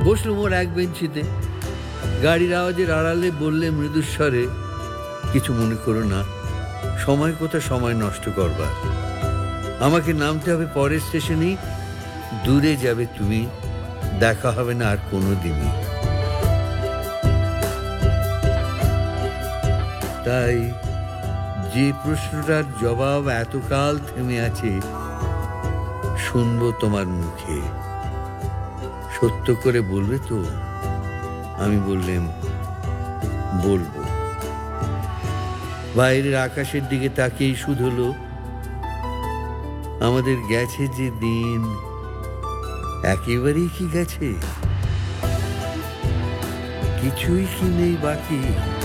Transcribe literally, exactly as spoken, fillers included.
বসলুম ওর এক বেঞ্চিতে। গাড়ির আওয়াজের আড়ালে বললে মৃদুস্বরে, কিছু মনে করো না, সময় কোথা সময় নষ্ট করবার। আমাকে নামতে হবে পরের স্টেশনেই, দূরে যাবে তুমি, দেখা হবে না আর কোনো দিনই। তাই যে প্রশ্নটার জবাব এতকাল থেমে আছে, শুনবো তোমার মুখে। সত্য করে বলবে তো? আমি বললাম, বলবো। বাইরের আকাশের দিকে তাকিয়েই শুধলো, আমাদের গেছে যে দিন, একেবারেই কি গেছে? কিছুই কি নেই বাকি?